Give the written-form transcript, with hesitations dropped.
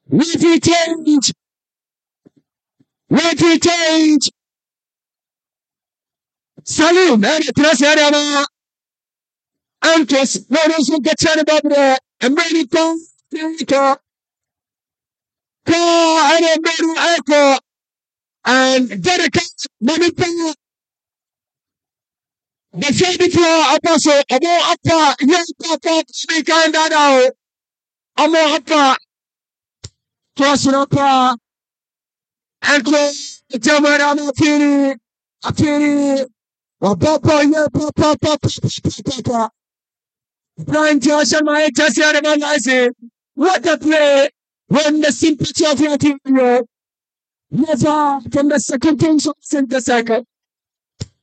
Let it change. Let it change. Salut, man. Trasera. Antes, no nos gacciare dobre. America. America. Ka, ane, meru, eko. And dedicate, Mamita. The same for Apostle, Amo Apa, yes, Papa, speak and now. Amo Apa, Crossing Apa, and close the German Amapini, Apini, Papa, yeah, Papa. Brian Josh and my just analyzing. What a play when the sympathy of your team, never from the second team in the second.